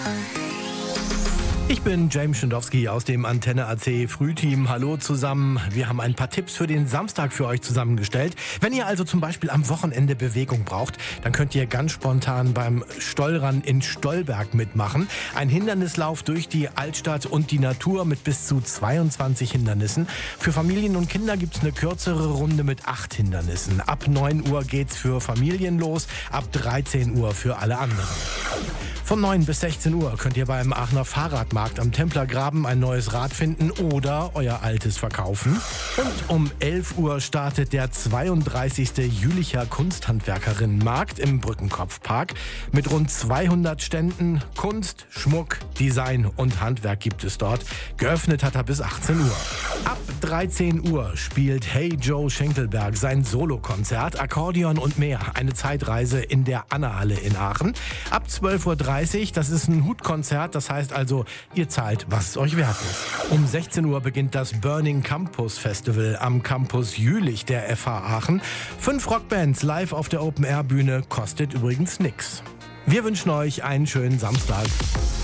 Ich bin James Schindowski aus dem Antenne AC Frühteam. Hallo zusammen. Wir haben ein paar Tipps für den Samstag für euch zusammengestellt. Wenn ihr also zum Beispiel am Wochenende Bewegung braucht, dann könnt ihr ganz spontan beim Stollrun in Stollberg mitmachen. Ein Hindernislauf durch die Altstadt und die Natur mit bis zu 22 Hindernissen. Für Familien und Kinder gibt es eine kürzere Runde mit 8 Hindernissen. Ab 9 Uhr geht's für Familien los, ab 13 Uhr für alle anderen. Von 9 bis 16 Uhr könnt ihr beim Aachener Fahrradmarkt am Templergraben ein neues Rad finden oder euer altes verkaufen. Und um 11 Uhr startet der 32. Jülicher Kunsthandwerkerinnenmarkt im Brückenkopfpark. Mit rund 200 Ständen. Kunst, Schmuck, Design und Handwerk gibt es dort. Geöffnet hat er bis 18 Uhr. Ab 13 Uhr spielt Hey Joe Schenkelberg sein Solokonzert, Akkordeon und mehr. Eine Zeitreise in der Anna-Halle in Aachen. Ab 12:30 Uhr, das ist ein Hutkonzert, das heißt also, ihr zahlt, was es euch wert ist. Um 16 Uhr beginnt das Burning Campus Festival am Campus Jülich der FH Aachen. 5 Rockbands live auf der Open-Air-Bühne, kostet übrigens nix. Wir wünschen euch einen schönen Samstag.